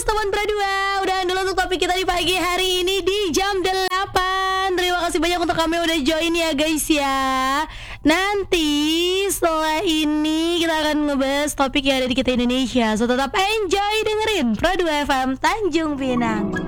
teman Pradua. Udah dulu untuk topik kita di pagi hari ini di jam 8. Terima kasih banyak untuk kami udah join ya guys ya. Nanti setelah ini kita akan ngebahas topik yang ada di kita Indonesia. So tetap enjoy dengerin Pradua FM Tanjung Pinang.